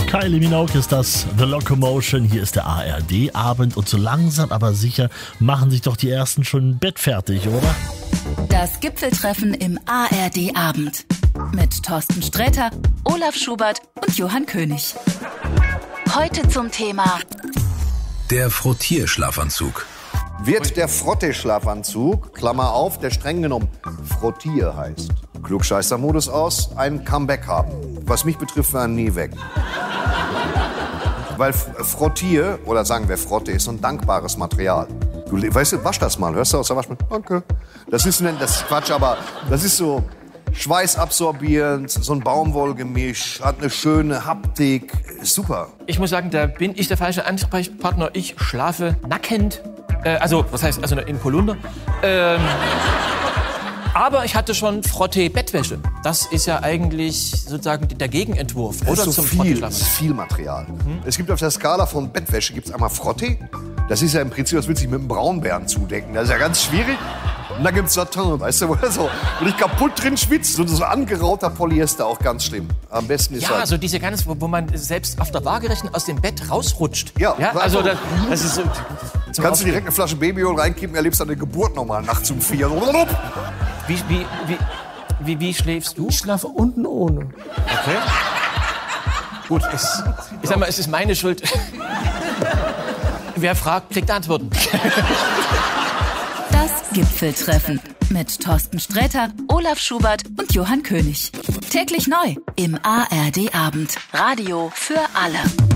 Kylie Minogue ist das, The Locomotion, hier ist der ARD-Abend und so langsam aber sicher machen sich doch die Ersten schon im Bett fertig, oder? Das Gipfeltreffen im ARD-Abend mit Thorsten Sträter, Olaf Schubert und Johann König. Heute zum Thema der Frottierschlafanzug. Wird der Frottee-Schlafanzug, Klammer auf, der streng genommen Frottier heißt, Klugscheißer-Modus aus, ein Comeback haben? Was mich betrifft, war er nie weg. Weil Frottier, oder sagen wir Frotte, ist so ein dankbares Material. Du, weißt du, wasch das mal, hörst du aus der Waschmaschine? Danke. Das ist Quatsch, aber das ist so schweißabsorbierend, so ein Baumwollgemisch, hat eine schöne Haptik, ist super. Ich muss sagen, da bin ich der falsche Ansprechpartner. Ich schlafe nackend, in Polunder. Aber ich hatte schon Frottee-Bettwäsche. Das ist ja eigentlich sozusagen der Gegenentwurf, oder? Das ist so zum viel, das ist viel Material. Es gibt auf der Skala von Bettwäsche gibt's einmal Frottee. Das ist ja im Prinzip, das will sich mit einem Braunbären zudecken. Das ist ja ganz schwierig. Und dann gibt's Satin, weißt du, wo er so und ich kaputt drin schwitzt. Und so angerauter Polyester, auch ganz schlimm. Am besten ist ja, so diese ganz, wo man selbst auf der Waagerechten aus dem Bett rausrutscht. Ja, also das ist so. Kannst du direkt eine Flasche Babyöl reinkippen, erlebst deine Geburt nochmal nachts um 4. Wie schläfst du? Ich schlafe unten ohne. Okay. Gut, ich sag mal, es ist meine Schuld. Wer fragt, kriegt Antworten. das Gipfeltreffen mit Thorsten Sträter, Olaf Schubert und Johann König. Täglich neu im ARD-Abend. Radio für alle.